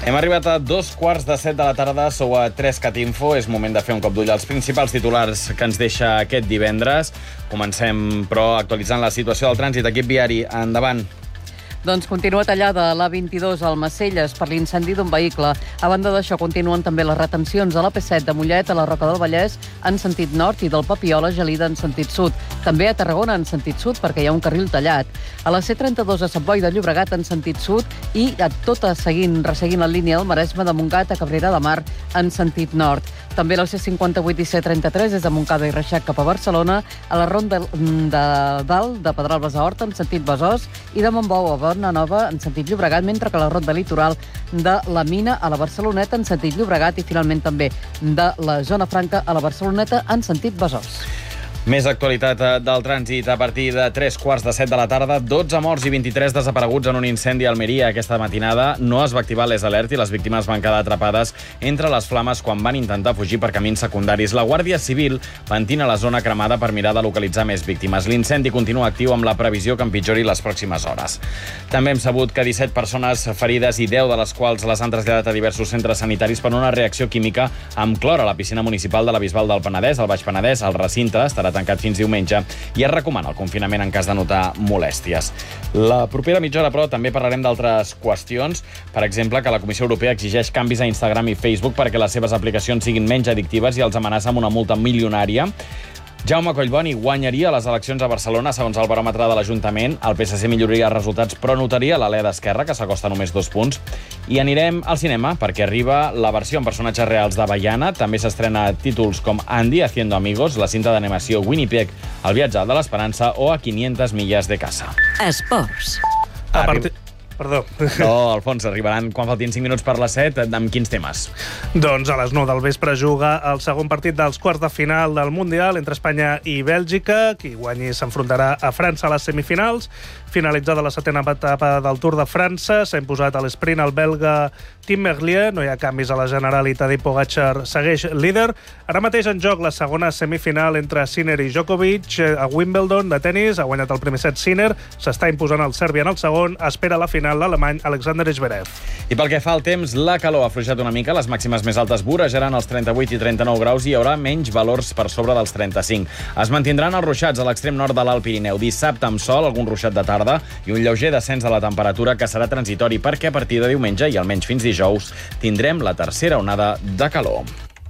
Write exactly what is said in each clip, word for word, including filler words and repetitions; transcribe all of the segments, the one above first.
Hem arribat a dos quarts de set de la tarda, sou a tres cat info. És moment de fer un cop d'ull als principals titulars que ens deixa aquest divendres. Comencem, però, actualitzant la situació del trànsit. Equip viari, endavant. Doncs continua tallada l'A vint-i-dos al Macelles per l'incendi d'un vehicle. A banda d'això, continuen també les retencions a l'A P set de Mollet, a la Roca del Vallès, en sentit nord, i del Papiol a Gelida en sentit sud. També a Tarragona en sentit sud, perquè hi ha un carril tallat. A la C trenta-dos a Sant Boi de Llobregat en sentit sud i a tota seguint, resseguint la línia del Maresme de Montgat a Cabrera de Mar en sentit nord. També la C cinquanta-vuit i C trenta-tres des de Montcada i Reixac cap a Barcelona, a la Ronda de Dalt de Pedralbes a Horta en sentit Besòs i de Montbou a Bona Nova en sentit Llobregat, mentre que la Ronda Litoral de la Mina a la Barceloneta en sentit Llobregat i finalment també de la Zona Franca a la Barceloneta en sentit Besòs. Més actualitat del trànsit a partir de tres quarts de set de la tarda. dotze morts i vint-i-tres desapareguts en un incendi a Almeria aquesta matinada. No es va activar l'S Alert i les víctimes van quedar atrapades entre les flames quan van intentar fugir per camins secundaris. La Guàrdia Civil pentina la zona cremada per mirar de localitzar més víctimes. L'incendi continua actiu amb la previsió que empitjori les pròximes hores. També hem sabut que disset persones ferides i deu de les quals les han traslladat a diversos centres sanitaris per una reacció química amb clor a la piscina municipal de la Bisbal del Penedès, al Baix Penedès. El recinte estarà tancat fins diumenge i es recomana el confinament en cas de notar molèsties. La propera mitja hora, però, també parlarem d'altres qüestions. Per exemple, que la Comissió Europea exigeix canvis a Instagram i Facebook perquè les seves aplicacions siguin menys addictives i els amenaça amb una multa milionària. Jaume Collboni guanyaria les eleccions a Barcelona, segons el baròmetre de l'Ajuntament. El P S C milloraria els resultats, però notaria l'alè d'Esquerra, que s'acosta només dos punts. I anirem al cinema, perquè arriba la versió amb personatges reals de Baiana. També s'estrena títols com Andy, Haciendo Amigos, la cinta d'animació Winnipeg, El viatge de l'esperança o A quinientas millas de casa. Esports. A partir... Perdó. No, Alfons, arribaran quan faltin cinc minuts per les set. Amb quins temes? Doncs a les nou del vespre juga el segon partit dels quarts de final del Mundial entre Espanya i Bèlgica. Qui guanyi s'enfrontarà a França a les semifinals. Finalitzada la setena etapa del Tour de França, s'ha imposat a l'esprint el belga Tim Merlier. No hi ha canvis a la general i Tadej Pogačar segueix líder. Ara mateix en joc la segona semifinal entre Sinner i Djokovic a Wimbledon de tennis. Ha guanyat el primer set Sinner, s'està imposant el serbi en el segon. Espera la final l'alemany Alexander Zverev. I pel que fa al temps, la calor ha afluixat una mica. Les màximes més altes vorejaran els trenta-vuit i trenta-nou graus i hi haurà menys valors per sobre dels trenta-cinc. Es mantindran els ruixats a l'extrem nord de l'Alt Pirineu. Dissabte amb sol, algun ruixat de tarda i un lleuger descens de la temperatura que serà transitori perquè a partir de diumenge i almenys fins dijous tindrem la tercera onada de calor.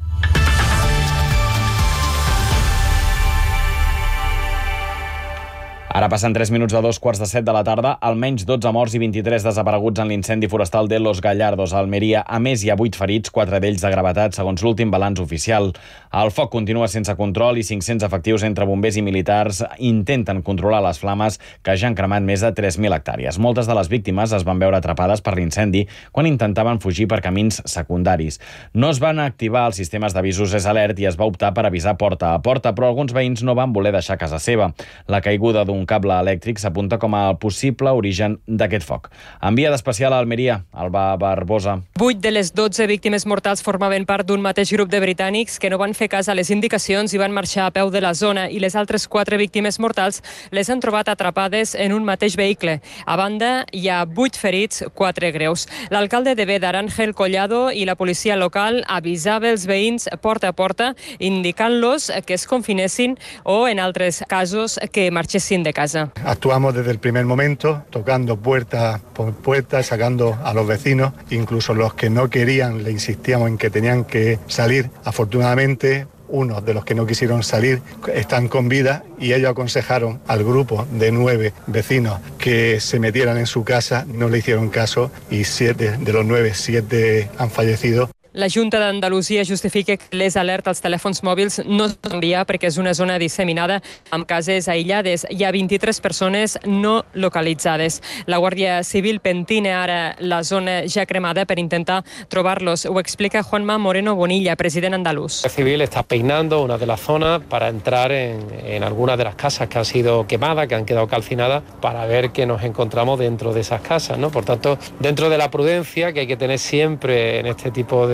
Ara passen tres minuts de dos quarts de set de la tarda, almenys dotze morts i vint-i-tres desapareguts en l'incendi forestal de Los Gallardos, a Almeria. A més, hi ha vuit ferits, quatre d'ells de gravetat, segons l'últim balanç oficial. El foc continua sense control i cinc-cents efectius entre bombers i militars intenten controlar les flames que ja han cremat més de tres mil hectàrees. Moltes de les víctimes es van veure atrapades per l'incendi quan intentaven fugir per camins secundaris. No es van activar els sistemes d'avisos S Alert i es va optar per avisar porta a porta, però alguns veïns no van voler deixar casa seva. La caiguda d'un Un cable elèctric s'apunta com a possible origen d'aquest foc. Enviada especial a Almeria, Alba Barbosa. Vuit de les dotze víctimes mortals formaven part d'un mateix grup de britànics que no van fer cas a les indicacions i van marxar a peu de la zona, i les altres quatre víctimes mortals les han trobat atrapades en un mateix vehicle. A banda, hi ha vuit ferits, quatre greus. L'alcalde de Bédar, Ángel Collado, i la policia local avisava els veïns porta a porta, indicant-los que es confinessin o, en altres casos, que marxessin de casa. Actuamos desde el primer momento, tocando puerta por puerta, sacando a los vecinos, incluso los que no querían, le insistíamos en que tenían que salir. Afortunadamente, unos de los que no quisieron salir están con vida y ellos aconsejaron al grupo de nueve vecinos que se metieran en su casa, no le hicieron caso y siete de los nueve, siete han fallecido. La Junta d'Andalusia justifica que les alertes als telèfons mòbils no es poden enviar perquè és una zona disseminada amb cases aïllades. Hi ha vint-i-tres persones no localitzades. La Guàrdia Civil pentina ara la zona ja cremada per intentar trobar-los. Ho explica Juanma Moreno Bonilla, president andaluz. La Guàrdia Civil está peinando una de las zonas para entrar en, en algunas de las casas que han sido quemadas, que han quedado calcinadas, para ver qué nos encontramos dentro de esas casas, ¿no? Por tanto, dentro de la prudencia que hay que tener siempre en este tipo de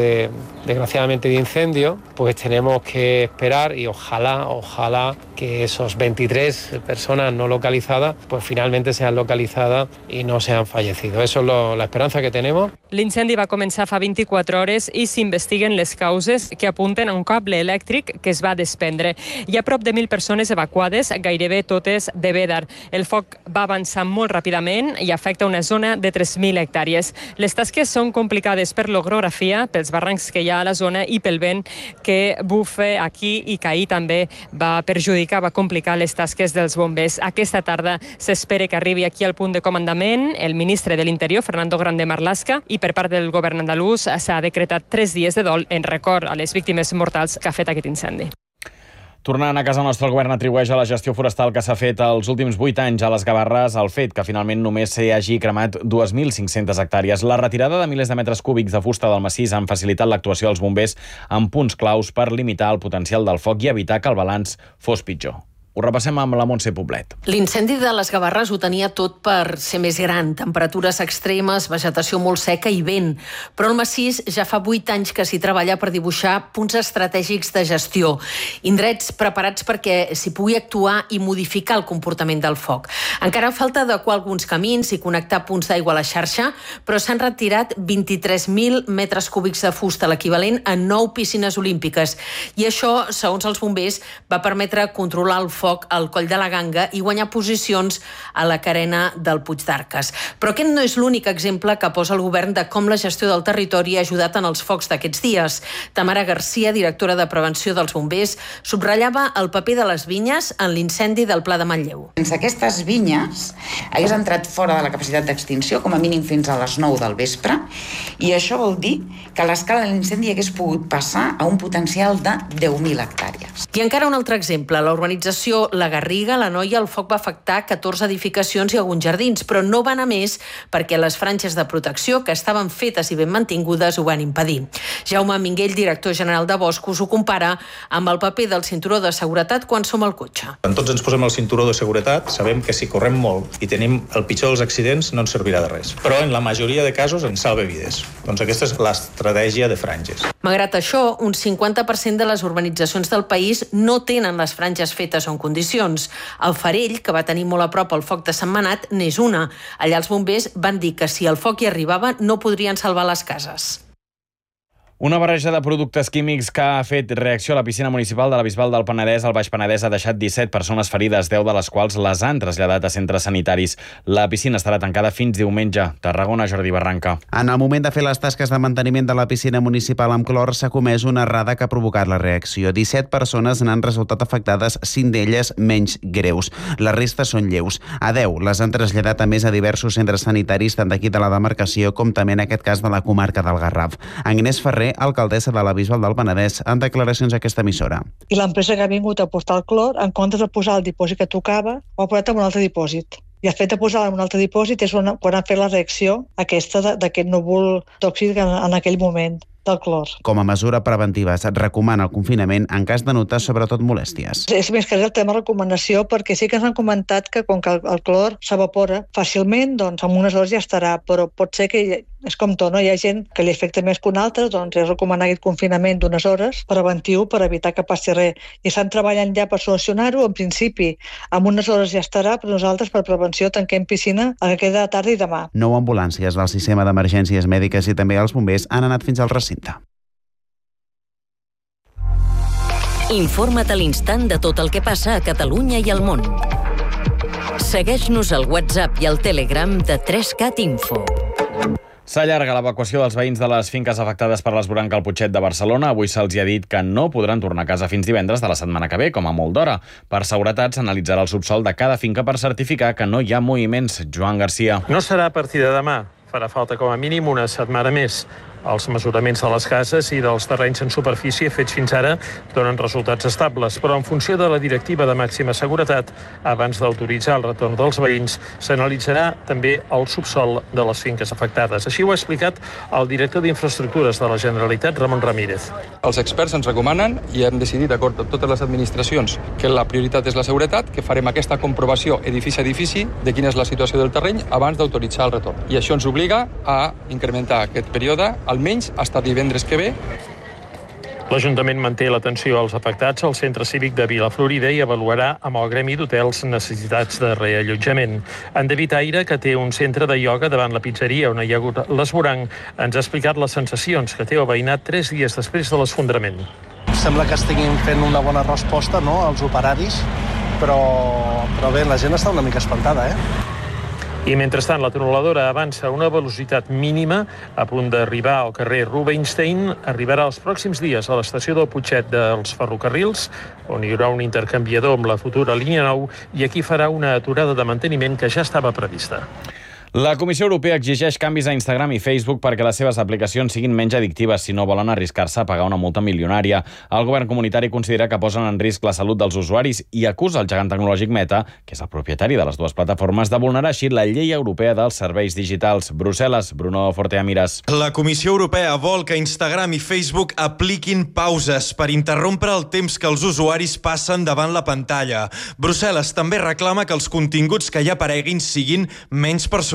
de, desgraciadamente, de incendio, pues tenemos que esperar y ojalá, ojalá que esos veintitrés personas no localizadas, pues finalmente sean localizadas y no sean fallecido. Eso es lo, la esperança que tenemos. L'incendi va començar fa vint-i-quatre hores i s'investiguen les causes que apunten a un cable elèctric que es va desprendre. Hi ha prop de mil persones evacuades, gairebé totes de Bédar. El foc va avançar molt ràpidament i afecta una zona de tres mil hectàrees. Les tasques són complicades per l'orografia, pels barrancs que hi ha a la zona i pel vent que bufa aquí i que ahir també va perjudicar, va complicar les tasques dels bombers. Aquesta tarda s'espera que arribi aquí al punt de comandament el ministre de l'Interior, Fernando Grande Marlaska, i per part del govern andalús s'ha decretat tres dies de dol en record a les víctimes mortals que ha fet aquest incendi. Tornant a casa nostra, el govern atribueix a la gestió forestal que s'ha fet els últims vuit anys a les Gavarres el fet que finalment només s'hi hagi cremat dues mil cinc-centes hectàrees. La retirada de milers de metres cúbics de fusta del massís han facilitat l'actuació dels bombers en punts claus per limitar el potencial del foc i evitar que el balanç fos pitjor. Ho repassem amb la Montse Poblet. L'incendi de les Gavarres ho tenia tot per ser més gran. Temperatures extremes, vegetació molt seca i vent. Però el massís ja fa vuit anys que s'hi treballa per dibuixar punts estratègics de gestió. Indrets preparats perquè s'hi pugui actuar i modificar el comportament del foc. Encara falta adequar alguns camins i connectar punts d'aigua a la xarxa, però s'han retirat vint-i-tres mil metres cúbics de fusta, l'equivalent a nou piscines olímpiques. I això, segons els bombers, va permetre controlar el foc al coll de la Ganga i guanyar posicions a la carena del Puig d'Arques. Però aquest no és l'únic exemple que posa el govern de com la gestió del territori ha ajudat en els focs d'aquests dies. Tamara Garcia, directora de Prevenció dels Bombers, subratllava el paper de les vinyes en l'incendi del Pla de Manlleu. Sense aquestes vinyes hagués entrat fora de la capacitat d'extinció, com a mínim fins a les nou del vespre, i això vol dir que l'escala de l'incendi hagués pogut passar a un potencial de deu mil hectàrees. I encara un altre exemple, la urbanització La Garriga, la Noia, el foc va afectar catorze edificacions i alguns jardins, però no va anar més perquè les franges de protecció, que estaven fetes i ben mantingudes, ho van impedir. Jaume Minguell, director general de Boscos, ho compara amb el paper del cinturó de seguretat quan som al cotxe. Quan tots ens posem el cinturó de seguretat, sabem que si correm molt i tenim el pitjor dels accidents, no ens servirà de res. Però en la majoria de casos ens salva vides. Doncs aquesta és l'estratègia de franges. Malgrat això, un cinquanta per cent de les urbanitzacions del país no tenen les franges fetes on condicions. El Farell, que va tenir molt a prop el foc de Sentmenat, n'és una. Allà els bombers van dir que si el foc hi arribava no podrien salvar les cases. Una barreja de productes químics que ha fet reacció a la piscina municipal de la Bisbal del Penedès. El Baix Penedès ha deixat disset persones ferides, deu de les quals les han traslladat a centres sanitaris. La piscina estarà tancada fins diumenge. Tarragona, Jordi Barranca. En el moment de fer les tasques de manteniment de la piscina municipal amb clor s'ha comès una errada que ha provocat la reacció. disset persones n'han resultat afectades, cinc d'elles menys greus. Les restes són lleus. A deu les han traslladat a més a diversos centres sanitaris, tant d'aquí de la demarcació com també en aquest cas de la comarca del Garraf. Agnès Ferrer, alcaldessa de la Bisbal del Penedès, en declaracions a aquesta emissora. I l'empresa que ha vingut a portar el clor, en comptes de posar el dipòsit que tocava, ho ha posat en un altre dipòsit. I el fet de posar en un altre dipòsit és quan han fet la reacció aquesta d'aquest núvol tòxic en, en aquell moment del clor. Com a mesura preventiva, es recomana el confinament en cas de notar sobretot molèsties. És més que res el tema recomanació, perquè sí que ens han comentat que com que el, el clor s'evapora fàcilment, doncs en unes hores ja estarà, però pot ser que és com tot, no? Hi ha gent que li afecta més que una altra, doncs és recomanar aquest confinament d'unes hores preventiu per evitar que passi res. I estan treballant ja per solucionar-ho, en principi, en unes hores ja estarà, però nosaltres per prevenció tanquem piscina el que queda tarda i demà. Nou ambulàncies del sistema d'emergències mèdiques i també els bombers han anat fins al recinte. Informa't a l'instant de tot el que passa a Catalunya i al món. Segueix-nos al WhatsApp i al Telegram de tres cat Info. S'allarga l'evacuació dels veïns de les finques afectades per l'esvoranc al Putxet de Barcelona. Avui se'ls ha dit que no podran tornar a casa fins divendres de la setmana que ve, com a molt d'hora. Per seguretat, s'analitzarà el subsol de cada finca per certificar que no hi ha moviments. Joan Garcia. No serà a partir de demà. Farà falta com a mínim una setmana més. Els mesuraments de les cases i dels terrenys en superfície fets fins ara donen resultats estables, però en funció de la directiva de màxima seguretat, abans d'autoritzar el retorn dels veïns, s'analitzarà també el subsol de les finques afectades. Així ho ha explicat el director d'Infraestructures de la Generalitat, Ramon Ramírez. Els experts ens recomanen, i hem decidit d'acord amb totes les administracions, que la prioritat és la seguretat, que farem aquesta comprovació edifici a edifici de quina és la situació del terreny abans d'autoritzar el retorn. I això ens obliga a incrementar aquest període almenys fins divendres que ve. L'Ajuntament manté l'atenció als afectats al Centre Cívic de Vilaflorida i avaluarà amb el Gremi d'Hotels necessitats de reallotjament. En David Aire, que té un centre de ioga davant la pizzeria on hi ha hagut l'esvoranc, ens ha explicat les sensacions que té el veïnat tres dies després de l'esfondrament. Sembla que estiguin fent una bona resposta, no?, als operaris, però, però bé, la gent està una mica espantada, eh? I mentrestant, la tuneladora avança a una velocitat mínima a punt d'arribar al carrer Rubinstein. Arribarà els pròxims dies a l'estació del Putxet dels Ferrocarrils, on hi haurà un intercanviador amb la futura línia nou, i aquí farà una aturada de manteniment que ja estava prevista. La Comissió Europea exigeix canvis a Instagram i Facebook perquè les seves aplicacions siguin menys addictives si no volen arriscar-se a pagar una multa milionària. El govern comunitari considera que posen en risc la salut dels usuaris i acusa el gegant tecnològic Meta, que és el propietari de les dues plataformes, de vulnerar així la llei europea dels serveis digitals. Brussel·les, Bruno Forteamiras. La Comissió Europea vol que Instagram i Facebook apliquin pauses per interrompre el temps que els usuaris passen davant la pantalla. Brussel·les també reclama que els continguts que hi apareguin siguin menys personalitzats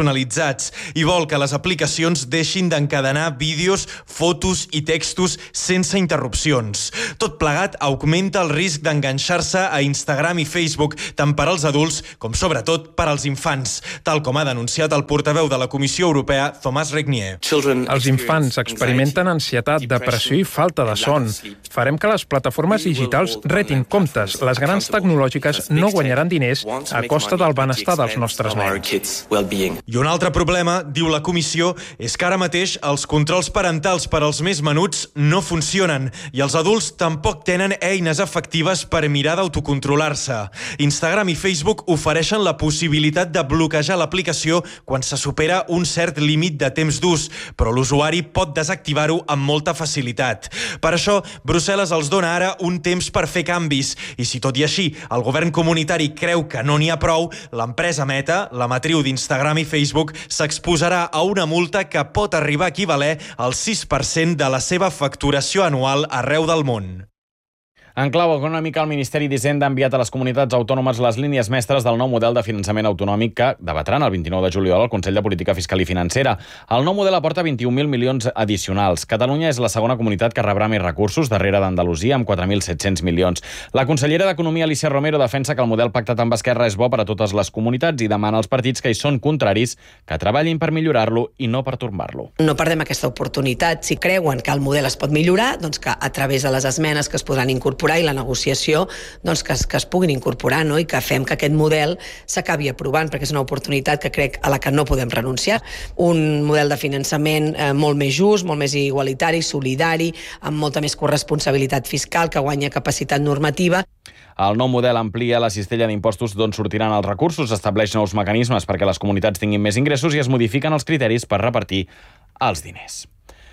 i vol que les aplicacions deixin d'encadenar vídeos, fotos i textos sense interrupcions. Tot plegat augmenta el risc d'enganxar-se a Instagram i Facebook, tant per als adults com sobretot per als infants, tal com ha denunciat el portaveu de la Comissió Europea, Thomas Regnier. Els infants experimenten ansietat, depressió i falta de son. Farem que les plataformes digitals retin comptes. Les grans tecnològiques no guanyaran diners a costa del benestar dels nostres nens. I un altre problema, diu la comissió, és que ara mateix els controls parentals per als més menuts no funcionen i els adults tampoc tenen eines efectives per mirar d'autocontrolar-se. Instagram i Facebook ofereixen la possibilitat de bloquejar l'aplicació quan se supera un cert límit de temps d'ús, però l'usuari pot desactivar-ho amb molta facilitat. Per això, Brussel·les els dona ara un temps per fer canvis i si tot i així el govern comunitari creu que no n'hi ha prou, l'empresa Meta, la matriu d'Instagram i Facebook, Facebook s'exposarà a una multa que pot arribar a equivaler al sis per cent de la seva facturació anual arreu del món. En clau econòmica, el Ministeri d'Hisenda ha enviat a les comunitats autònomes les línies mestres del nou model de finançament autonòmic que debatran el vint-i-nou de juliol al Consell de Política Fiscal i Financera. El nou model aporta vint-i-un mil milions addicionals. Catalunya és la segona comunitat que rebrà més recursos, darrere d'Andalusia, amb quatre mil set-cents milions. La consellera d'Economia, Alicia Romero, defensa que el model pactat amb Esquerra és bo per a totes les comunitats i demana als partits que hi són contraris que treballin per millorar-lo i no per tombar-lo. No perdem aquesta oportunitat. Si creuen que el model es pot millorar, doncs que a través de les esmenes que es podran incorporar i la negociació doncs que, es, que es puguin incorporar, no? I que fem que aquest model s'acabi aprovant, perquè és una oportunitat que crec a la que no podem renunciar. Un model de finançament eh, molt més just, molt més igualitari, solidari, amb molta més corresponsabilitat fiscal, que guanya capacitat normativa. El nou model amplia la cistella d'impostos d'on sortiran els recursos, estableix nous mecanismes perquè les comunitats tinguin més ingressos i es modifiquen els criteris per repartir els diners.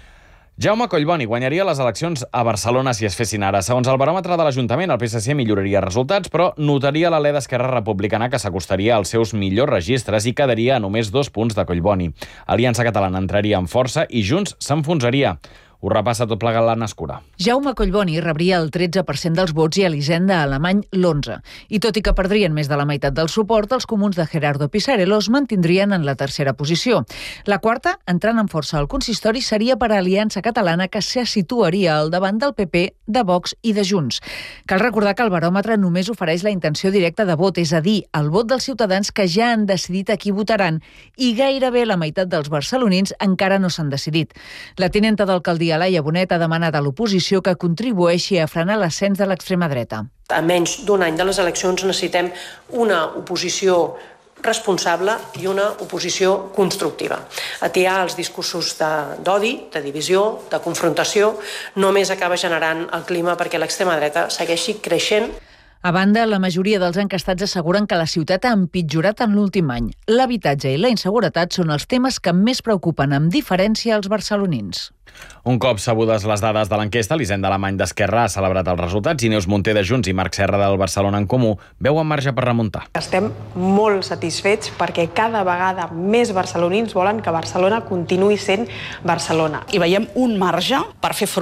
Jaume Collboni guanyaria les eleccions a Barcelona si es fessin ara. Segons el baròmetre de l'Ajuntament, el P S C milloraria resultats, però notaria l'alè d'Esquerra Republicana que s'acostaria als seus millors registres i quedaria a només dos punts de Collboni. Aliança Catalana entraria en força i Junts s'enfonsaria. Ho repassa tot plegat l'Anna Escura. Jaume Collboni rebria el tretze per cent dels vots i Elisenda Alemany l'onze. I tot i que perdrien més de la meitat del suport, els comuns de Gerardo Pisarello es mantindrien en la tercera posició. La quarta, entrant en força al consistori, seria per a Aliança Catalana, que se situaria al davant del P P, de Vox i de Junts. Cal recordar que el baròmetre només ofereix la intenció directa de vot, és a dir, el vot dels ciutadans que ja han decidit a qui votaran, i gairebé la meitat dels barcelonins encara no s'han decidit. La tinenta d'alcaldia Laia Bonet ha demanat a l'oposició que contribueixi a frenar l'ascens de l'extrema dreta. A menys d'un any de les eleccions necessitem una oposició responsable i una oposició constructiva. Atiar els discursos d'odi, de, de divisió, de confrontació, només acaba generant el clima perquè l'extrema dreta segueixi creixent. A banda, la majoria dels encastats asseguren que la ciutat ha empitjorat en l'últim any. L'habitatge i la inseguretat són els temes que més preocupen amb diferència als barcelonins. Un cop sabudes les dades de l'enquesta, l'Hisenda Alemany d'Esquerra ha celebrat els resultats i Neus Munté de Junts i Marc Serra del Barcelona en Comú veuen marge per remuntar. Estem molt satisfets perquè cada vegada més barcelonins volen que Barcelona continuï sent Barcelona. I veiem un marge per fer front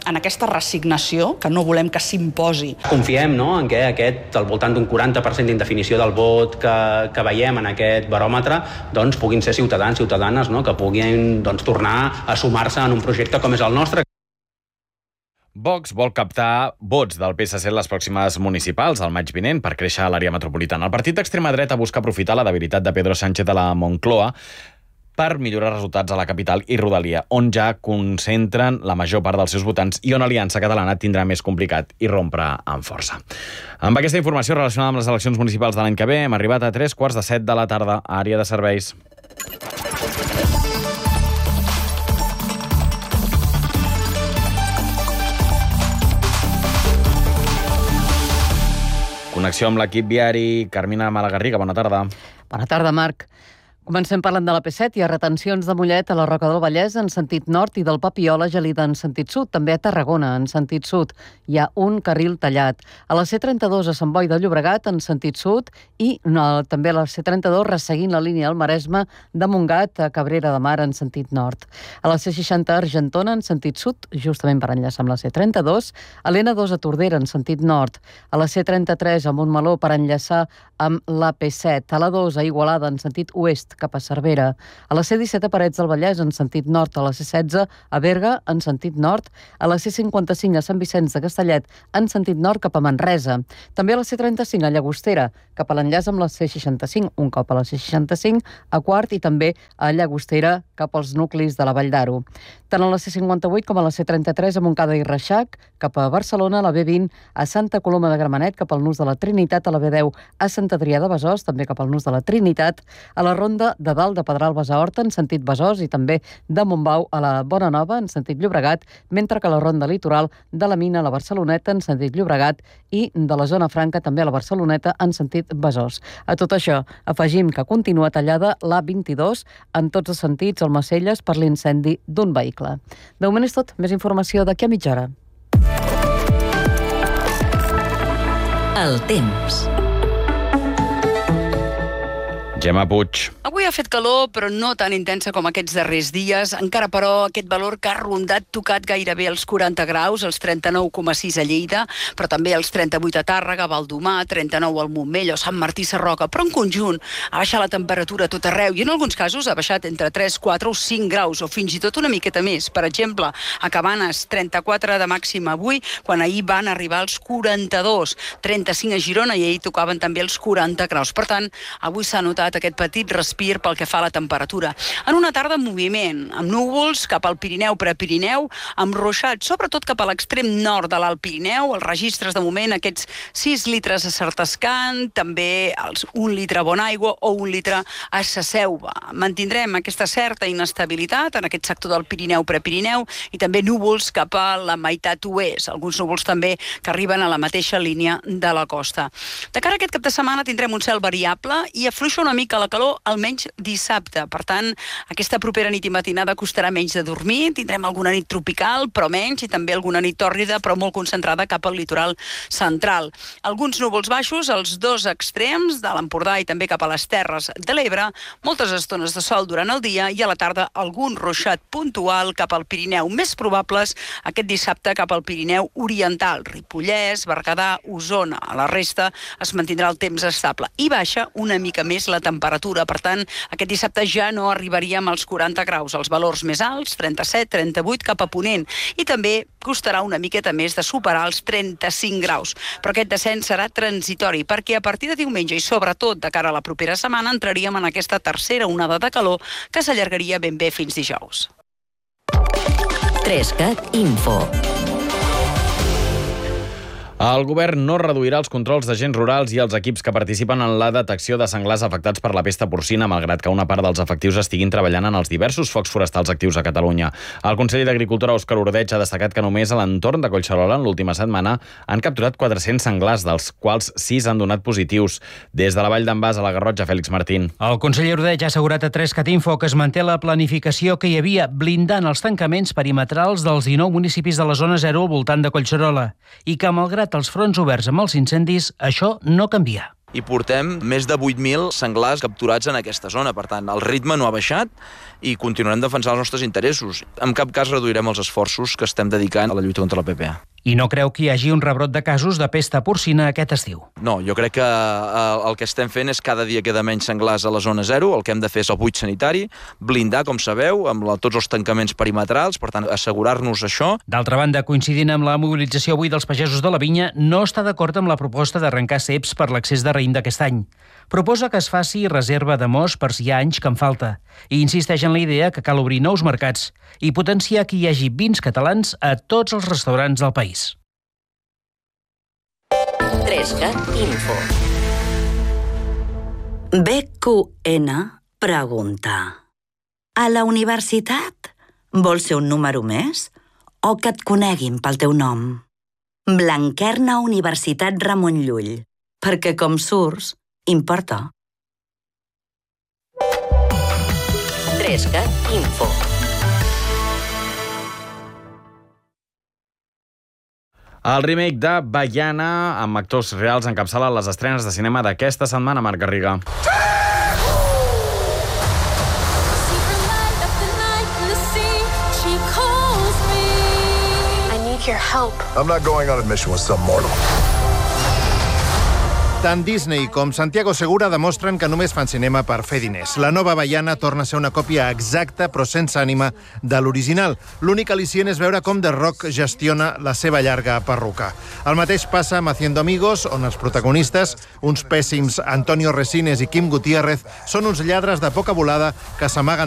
en aquesta resignació, que no volem que s'imposi. Confiem, no?, en què aquest, al voltant d'un quaranta per cent d'indefinició del vot que, que veiem en aquest baròmetre, doncs puguin ser ciutadans, ciutadanes, no?, que puguin doncs, tornar a sumar-se en un projecte com és el nostre. Vox vol captar vots del P S C en les pròximes municipals al maig vinent per créixer a l'àrea metropolitana. El partit d'extrema dreta busca aprofitar la debilitat de Pedro Sánchez a la Moncloa per millorar resultats a la capital i rodalia, on ja concentren la major part dels seus votants i on Aliança Catalana tindrà més complicat i rompre amb força. Amb aquesta informació relacionada amb les eleccions municipals de l'any que ve, hem arribat a tres quarts de set de la tarda, àrea de serveis. Connexió amb l'equip viari. Carmina Malagarriga, bona tarda. Bona tarda, Marc. Comencem parlant de la P set. Hi ha retencions de Mollet a la Roca del Vallès en sentit nord i del Papiol a Gelida en sentit sud. També a Tarragona en sentit sud. Hi ha un carril tallat. A la C trenta-dos a Sant Boi de Llobregat en sentit sud i no, també a la C trenta-dos resseguint la línia del Maresme de Montgat a Cabrera de Mar en sentit nord. A la C seixanta a Argentona en sentit sud, justament per enllaçar amb la C trenta-dos. A l'N dos a Tordera en sentit nord. A la C trenta-tres a Montmeló per enllaçar amb la P set. A la dos a Igualada en sentit oest cap a Cervera. A la C disset a Parets del Vallès en sentit nord, a la C setze a Berga en sentit nord, a la C cinquanta-cinc a Sant Vicenç de Castellet en sentit nord cap a Manresa. També a la C trenta-cinc a Llagostera, cap a l'enllaç amb la C seixanta-cinc, un cop a la C seixanta-cinc a Quart i també a Llagostera cap als nuclis de la Vall d'Aro. Tant a la C cinquanta-vuit com a la C trenta-tres a Montcada i Reixac, cap a Barcelona, a la B vint a Santa Coloma de Gramenet, cap al nus de la Trinitat, a la B deu a Sant Adrià de Besòs, també cap al nus de la Trinitat, a la ronda de dalt de Pedralbes a Horta en sentit Besòs i també de Montbau a la Bona Nova en sentit Llobregat, mentre que la ronda litoral de la Mina a la Barceloneta en sentit Llobregat i de la Zona Franca també a la Barceloneta en sentit Besòs. A tot això afegim que continua tallada l'A vint-i-dos en tots els sentits al Macelles per l'incendi d'un vehicle. De moment és tot. Més informació d'aquí a mitja hora. El temps. Gemma Puig. Avui ha fet calor, però no tan intensa com aquests darrers dies. Encara, però, aquest valor que ha rondat tocat gairebé els quaranta graus, els trenta-nou coma sis a Lleida, però també els trenta-vuit a Tàrrega, Valdomar, trenta-nou al Montmell o Sant Martí Sarroca. Però en conjunt ha baixat la temperatura a tot arreu i en alguns casos ha baixat entre tres, quatre o cinc graus o fins i tot una miqueta més. Per exemple, a Cabanes, trenta-quatre de màxima avui, quan ahir van arribar als quaranta-dos. trenta-cinc a Girona i ahir tocaven també els quaranta graus. Per tant, avui s'ha notat aquest petit respir pel que fa a la temperatura. En una tarda en moviment, amb núvols cap al Pirineu, Prepirineu, amb ruixats, sobretot cap a l'extrem nord de l'Alt Pirineu, els registres de moment, aquests sis litres a Sartascan, també els un litre a Bonaigua o un litre a Saseuva. Mantindrem aquesta certa inestabilitat en aquest sector del Pirineu, Prepirineu i també núvols cap a la meitat oest, alguns núvols també que arriben a la mateixa línia de la costa. De cara a aquest cap de setmana tindrem un cel variable i afluixa una mica que la calor almenys dissabte. Per tant, aquesta propera nit i matinada costarà menys de dormir, tindrem alguna nit tropical, però menys, i també alguna nit tòrrida, però molt concentrada cap al litoral central. Alguns núvols baixos als dos extrems de l'Empordà i també cap a les Terres de l'Ebre, moltes estones de sol durant el dia i a la tarda algun ruixat puntual cap al Pirineu, més probables aquest dissabte cap al Pirineu oriental, Ripollès, Berguedà, Osona. A la resta es mantindrà el temps estable i baixa una mica més la temperatura. Per tant, aquest dissabte ja no arribaríem als quaranta graus, els valors més alts, trenta-set, trenta-vuit cap a Ponent, i també costarà una miqueta més de superar els trenta-cinc graus. Però aquest descens serà transitori, perquè a partir de diumenge i sobretot de cara a la propera setmana entraríem en aquesta tercera onada de calor que s'allargaria ben bé fins dijous. Trescat Info. El govern no reduirà els controls d'agents rurals i els equips que participen en la detecció de senglars afectats per la pesta porcina, malgrat que una part dels efectius estiguin treballant en els diversos focs forestals actius a Catalunya. El conseller d'Agricultura, Òscar Ordeig, ha destacat que només a l'entorn de Collserola en l'última setmana han capturat quatre-cents senglars, dels quals sis han donat positius. Des de la Vall d'en Bas a la Garrotxa, Fèlix Martín. El conseller Ordeig ha assegurat a Trescat Info que es manté la planificació que hi havia, blindant els tancaments perimetrals dels dinou municipis de la zona zero al voltant de Collserola, i que, malgrat els fronts oberts amb els incendis, això no canvia. i portem més de vuit mil senglars capturats en aquesta zona. Per tant, el ritme no ha baixat i continuarem defensant els nostres interessos. En cap cas reduirem els esforços que estem dedicant a la lluita contra la P P A. I no creu que hi hagi un rebrot de casos de pesta porcina aquest estiu? No, jo crec que el que estem fent és cada dia queda menys senglars a la zona zero, el que hem de fer és el buit sanitari, blindar, com sabeu, amb la, tots els tancaments perimetrals, per tant, assegurar-nos això. D'altra banda, coincidint amb la mobilització avui dels pagesos de la vinya, no està d'acord amb la proposta d'arrencar ceps per l'accés de raïm d'aquest any. Proposa que es faci reserva de mos per si hi ha anys que en falta i insisteix en la idea que cal obrir nous mercats i potenciar que hi hagi vins catalans a tots els restaurants del país. tres cat Info. B Q N pregunta: a la universitat vols ser un número més o que et coneguin pel teu nom? Blanquerna Universitat Ramon Llull, perquè com surts, importa. tres cat Info. El remake de Baiana, amb actors reals, encapçala les estrenes de cinema d'aquesta setmana, Marc Garriga. I need your help. I'm not going on a mission with some mortal. Tant Disney com Santiago Segura demostren que només fan cinema per fer diners. La nova Baiana torna a ser una còpia exacta, però sense ànima, de l'original. L'únic al·licient és veure com The Rock gestiona la seva llarga perruca. El mateix passa amb Haciendo Amigos, on els protagonistes, uns pèssims Antonio Resines i Kim Gutiérrez, són uns lladres de poca volada que s'amaguen